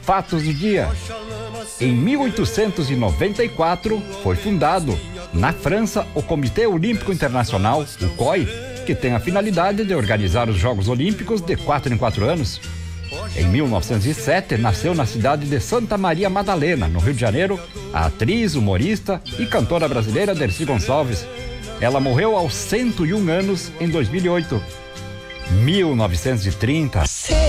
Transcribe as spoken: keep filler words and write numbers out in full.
fatos do dia. Em mil oitocentos e noventa e quatro, foi fundado, na França, o Comitê Olímpico Internacional, o C O I, que tem a finalidade de organizar os Jogos Olímpicos de quatro em quatro anos. Em mil novecentos e sete, nasceu na cidade de Santa Maria Madalena, no Rio de Janeiro, a atriz, humorista e cantora brasileira Dercy Gonçalves. Ela morreu aos cento e um anos em dois mil e oito. mil novecentos e trinta.